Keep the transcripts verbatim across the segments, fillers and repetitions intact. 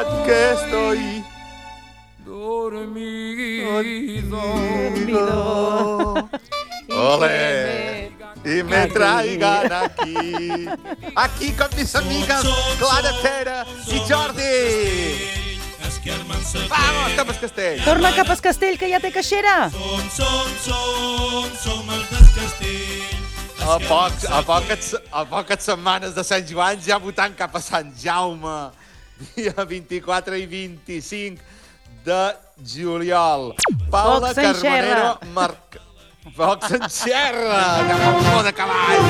que estoy dormido. Ole. Y me traigan aquí. Aquí con mis amigas Clara, Pere i Jordi. Vamos, cap al castell. Torna cap al castell, que ja té caixera. Som, som, som, som els del castell. A, pocs, a, poques, a poques setmanes de Sant Joan ja votant cap a Sant Jaume. Dia vint-i-quatre i vint-i-cinc de juliol. Paula Carbonero Marc... Foc s'enxerra! Cap al món de cavall!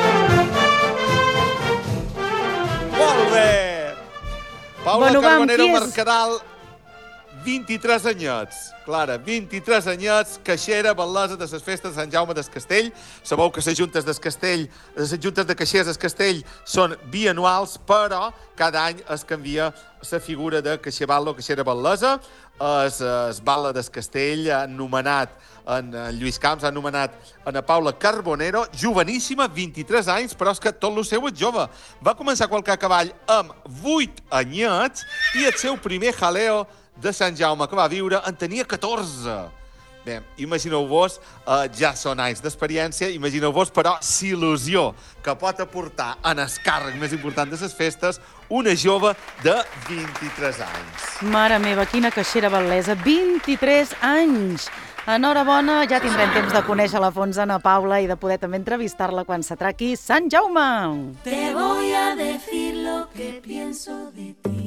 Molt bé! Paula Bueno, vam, Carbonero qui és? Mercadal, vint-i-tres anyets. Clara, vint-i-tres anyets, caixera, bel·lesa de les festes de Sant Jaume del Castell. Sabeu que les juntes del Castell, les juntes de caixers del Castell són bianuals, però cada any es canvia la figura de caixer batlle o caixera bel·lesa. Es, es batlle del Castell ha anomenat en Lluís Camps, ha anomenat en Paula Carbonero, joveníssima, vint-i-tres anys, però és que tot el seu és jove. Va començar a qualcar cavall amb vuit anyets i el seu primer jaleo de Sant Jaume que va viure en tenia catorze. Bé, imagineu-vos, eh, ja són anys d'experiència, imagineu-vos, però, l'il·lusió que pot aportar en el càrrec més important de les festes una jove de vint-i-tres anys. Mare meva, quina caixera bel·lesa, vint-i-tres anys. Enhorabona, ja tindrem temps de conèixer la fons Ana Paula i de poder també entrevistar-la quan s'atraqui Sant Jaume. Te voy a decir lo que pienso de ti.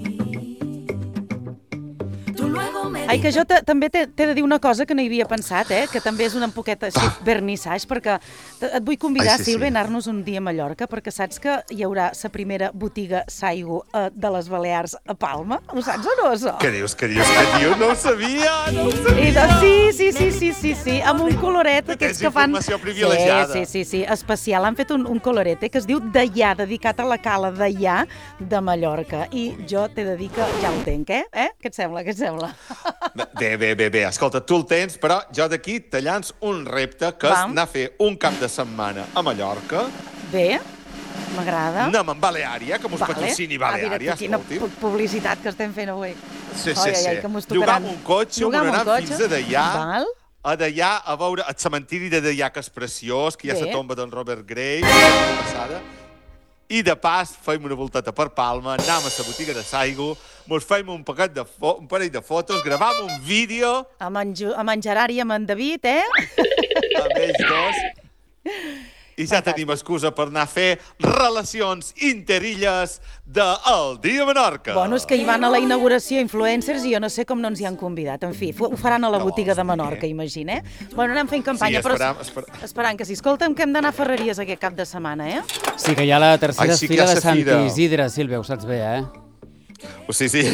Ai, que jo també t'he de dir una cosa que no hi havia pensat, eh? Que també és una poqueta així vernissage, perquè et vull convidar, Ai, sí, Sílvia, sí. a anar-nos un dia a Mallorca, perquè saps que hi haurà la primera botiga Saigo eh, de les Balears a Palma? Ho saps o no, això? Què dius, què dius, què dius? No ho sabia, no ho sabia! I de, sí, sí, sí, sí, sí, sí, amb un coloret Que aquests tens que fan... informació privilegiada. Sí, sí, sí, sí, especial. Han fet un, un coloret eh, que es diu Deià, dedicat a la cala Deià de Mallorca. I jo t'he de dir que ja ho tenc, eh? eh? Què et sembla, què et sembla? Bé, bé, bé, bé, escolta, tu el tens, però jo d'aquí te llanç un repte, que és Vam. anar a fer un cap de setmana a Mallorca, Bé, m'agrada. anem amb Baleària, que mos Vale. patrocini Ah, mira, Baleària, quina escolti'm. pu- publicitat que estem fent avui. Sí, sí, Ai, ai, sí. ai, que mos Llogar tocaran. un cotxe, Llogar un un anar cotxe. fins a Deià, Val. a Deià, a veure el cementiri de Deià, que és preciós, que hi ha Bé. la tomba d'en Robert Graves, la passada, i de pas feim una volteta per Palma, anem a la botiga de Saigo, mos feim un, paquet de fo un parell de fotos, gravam un vídeo Amb en, Ju amb en Gerard i amb en David, eh? amb ells dos, i ja tenim excusa per anar a fer relacions interilles del Dia Menorca. Bueno, és que hi van a la inauguració influencers i jo no sé com no ens hi han convidat. En fi, ho faran a la No, botiga de sí. Menorca, imagina, eh? Bueno, anem fent campanya, Sí, esperam- però esper- esperant que sí. Escolta'm, que hem d'anar a Ferreries aquest cap de setmana, eh? Sí, que hi ha la tercera Ai, sí que fira hi ha de sa Sant fira. Isidre, Sílvia, ho saps bé, eh? Sí, sí.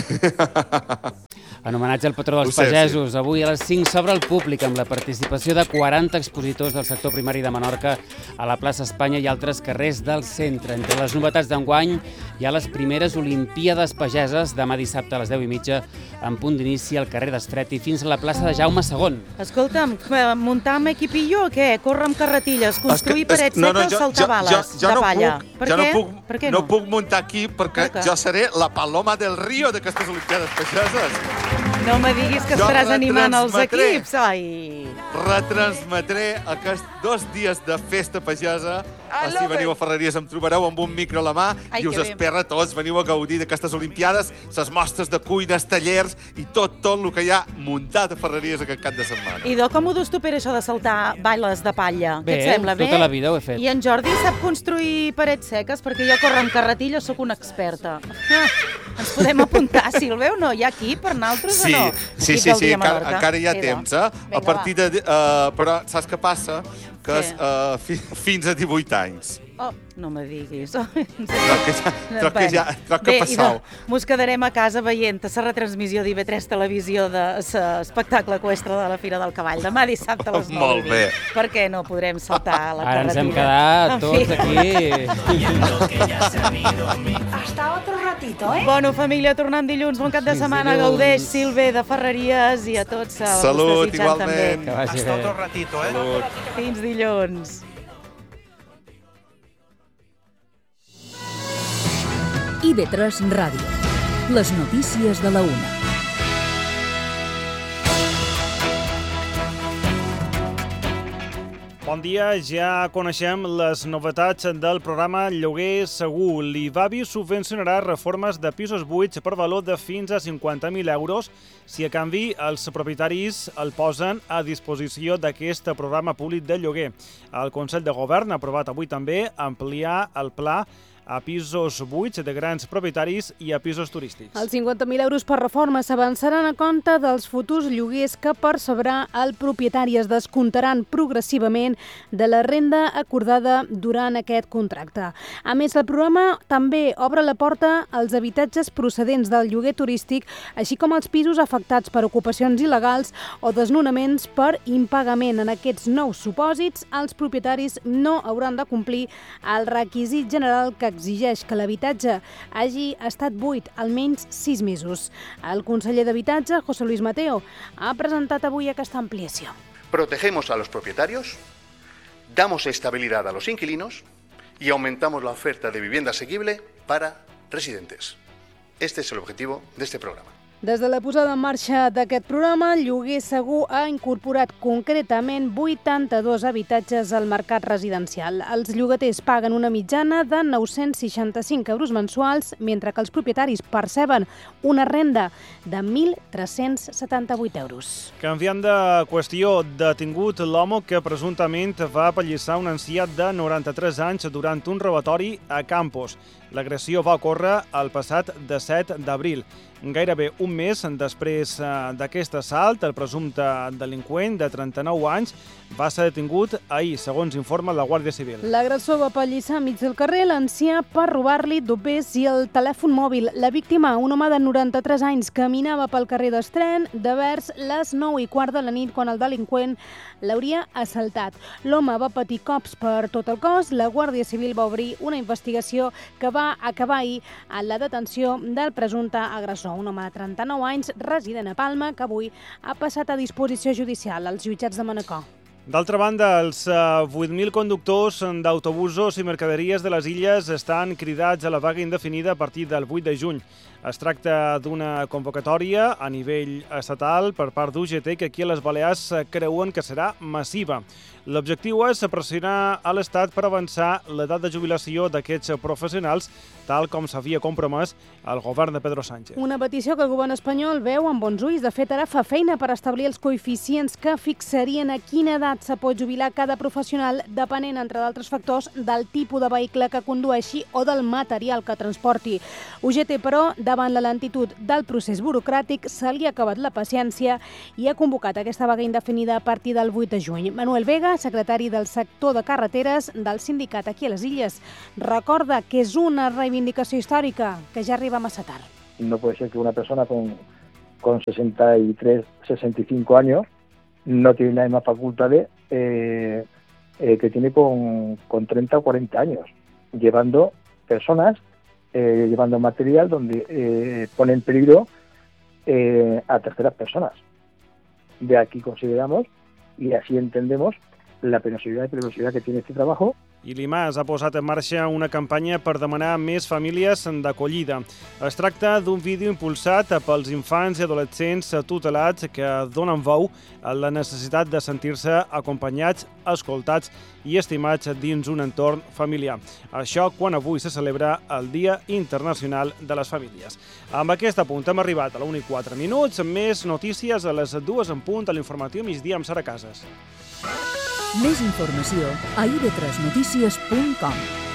En homenatge al patró dels Ho sé, pagesos, avui a les cinc s'obre el públic amb la participació de quaranta expositors del sector primari de Menorca a la plaça Espanya i altres carrers del centre. Entre les novetats d'enguany hi ha les primeres Olimpíades Pageses, demà dissabte a les deu i mitja, en punt d'inici al carrer d'Estret i fins a la plaça de Jaume segon. Escolta'm, eh, muntar amb equipillo o què? Córrer amb carretilles, construir És que- parets és- no, no, seques, jo- saltar jo- bales jo- jo de no palla. puc- Per jo què? no puc, per què no no? puc muntar aquí perquè Per què? jo seré la paloma del río d'aquestes Olimpiades Pageses. No me diguis que Jo estaràs animant els retransmetré. equips. Ai. Retransmetré aquests dos dies de festa pagesa. Si veniu a Ferreries em trobareu amb un micro a la mà Ai, i us que bé. espera a tots. Veniu a gaudir d'aquestes Olimpiades, les mostres de cuines, tallers i tot, tot el que hi ha muntat a Ferreries aquest cap de setmana. I do, com ho dus tu, Pere, això de saltar bailes de palla? Bé, Què et sembla? Bé? tota la vida ho he fet. I en Jordi sap construir parets seques? Perquè jo corro amb carretilla, sóc una experta. Ah, ens podem apuntar, Sílvia, o no? Hi ha equip per nosaltres Sí, o no? sí, Equip sí, del sí Dia encara, Menorca. encara hi ha Idò. temps, eh? A Vinga, partir de... Uh, però saps què passa? Que Què? és uh, fi, fins a divuit anys. Oh, no me diguis. Troc que ja, troc que ja, troc que Bé, passau. idò, mos quedarem a casa veient la retransmissió d'I V tres Televisió de l'espectacle eqüestre de la Fira del Cavall. Demà dissabte a les nou. Molt bé. Per què no podrem saltar la Ara ens hem carretilla? quedat En tots fi. aquí. Hasta otro ratito, ¿eh? Bueno, família, tornant dilluns, bon cap de Fins setmana. dilluns. Gaudeix, Silve, de Ferreries i a tots els Salut, desitjant igualment. Que vagi bé. ratito, ¿eh? Salut. també. Fins dilluns. I V tres Ràdio. Les notícies de la una. Bon dia, ja coneixem les novetats del programa Lloguer Segur. L'Ivavi subvencionarà reformes de pisos buits per valor de fins a cinquanta mil euros si a canvi els propietaris el posen a disposició d'aquest programa públic de lloguer. El Consell de Govern ha aprovat avui també ampliar el pla a pisos buits de grans propietaris i a pisos turístics. Els cinquanta mil euros per reforma s'avançaran a compte dels futurs lloguers que percebrà el propietari. Es descomptaran progressivament de la renda acordada durant aquest contracte. A més, el programa també obre la porta als habitatges procedents del lloguer turístic, així com als pisos afectats per ocupacions il·legals o desnonaments per impagament. En aquests nous supòsits, els propietaris no hauran de complir el requisit general que exigeix que l'habitatge hagi estat buit almenys sis mesos. El conseller d'Habitatge, José Luis Mateo, ha presentat avui aquesta ampliació. Protegemos a los propietarios, damos estabilidad a los inquilinos y aumentamos la oferta de vivienda asequible para residentes. Este es el objetivo de este programa. Des de la posada en marxa d'aquest programa, Lloguer Segur ha incorporat concretament vuitanta-dos habitatges al mercat residencial. Els llogaters paguen una mitjana de nou-cents seixanta-cinc euros mensuals, mentre que els propietaris perceben una renda de mil tres-cents setanta-vuit euros. Canviant de qüestió, detingut l'home que presumptament va apallissar un ancià de noranta-tres anys durant un robatori a Campos. L'agressió va ocórrer el passat disset d'abril. Gairebé un mes després d'aquest assalt, el presumpte delinqüent de trenta-nou anys va ser detingut ahir, segons informa la Guàrdia Civil. L'agressor va apallissar enmig del carrer l'ancià per robar-li dopers i el telèfon mòbil. La víctima, un home de noranta-tres anys, caminava pel carrer d'Estren de vers les nou i quart de la nit quan el delinqüent l'hauria assaltat. L'home va patir cops per tot el cos. La Guàrdia Civil va obrir una investigació que va acabar ahir en la detenció del presumpte agressor, un home de trenta-nou anys, resident a Palma, que avui ha passat a disposició judicial als jutjats de Manacor. D'altra banda, els vuit mil conductors d'autobusos i mercaderies de les illes estan cridats a la vaga indefinida a partir del vuit de juny. Es tracta d'una convocatòria a nivell estatal per part d'U G T que aquí a les Balears creuen que serà massiva. L'objectiu és pressionar a l'Estat per avançar l'edat de jubilació d'aquests professionals, tal com s'havia compromès el govern de Pedro Sánchez. Una petició que el govern espanyol veu amb bons ulls. De fet, ara fa feina per establir els coeficients que fixarien a quina edat se pot jubilar cada professional, depenent, entre d'altres factors, del tipus de vehicle que condueixi o del material que transporti. U G T, però, davant la lentitud del procés burocràtic, se li ha acabat la paciència i ha convocat aquesta vaga indefinida a partir del vuit de juny. Manuel Vega, secretari del sector de carreteres del sindicat aquí a les Illes, recorda que és una reivindicació històrica que ja arriba massa tard. No puede ser que una persona con, con sesenta y tres, sesenta y cinco años no tiene las mismas facultades eh, eh, que tiene con, con treinta o cuarenta años, llevando personas, eh, llevando material donde eh, pone en peligro eh, a terceras personas. De aquí consideramos y así entendemos la penosidad y peligrosidad que tiene este trabajo. I l'I M A S ha posat en marxa una campanya per demanar més famílies d'acollida. Es tracta d'un vídeo impulsat pels infants i adolescents tutelats que donen veu a la necessitat de sentir-se acompanyats, escoltats i estimats dins un entorn familiar. Això quan avui se celebra el Dia Internacional de les Famílies. Amb aquest apunt hem arribat a la una i quatre minuts. Més notícies a les dues en punt a l'informatiu migdia amb Sara Casas. Més informació a i ve tres notícies punt com.